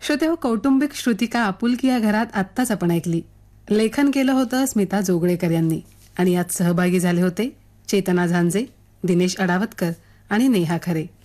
श्रोते हो, कौटुंबिक श्रुतिका आपुलकी या घरात आत्ताच आपण ऐकली. लेखन केलं होतं स्मिता जोगळेकर यांनी आणि यात सहभागी झाले होते चेतना झांजे, दिनेश अडावतकर आणि नेहा खरे.